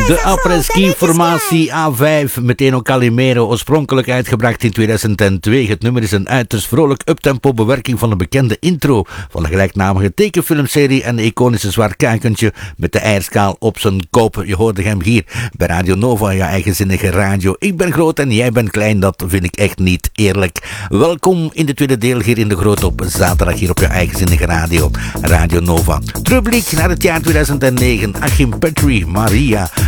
De apres-ski-formatie A5, meteen ook Calimero, oorspronkelijk uitgebracht in 2002. Het nummer is een uiterst vrolijk uptempo bewerking van een bekende intro van de gelijknamige tekenfilmserie en een iconische zwart kuikentje met de eierschaal op zijn kop. Je hoorde hem hier bij Radio Nova, je eigenzinnige radio. Ik ben groot en jij bent klein, dat vind ik echt niet eerlijk. Welkom in de tweede deel hier in de Groot op zaterdag hier op je eigenzinnige radio, Radio Nova. Terugblik naar het jaar 2009, Achim Petrie, Maria.